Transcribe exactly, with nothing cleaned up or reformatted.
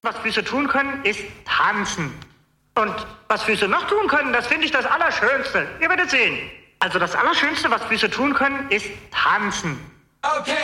Was Füße tun können, ist tanzen. Und was Füße noch tun können, das finde ich das Allerschönste. Ihr werdet sehen. Also das Allerschönste, was Füße tun können, ist tanzen. Okay.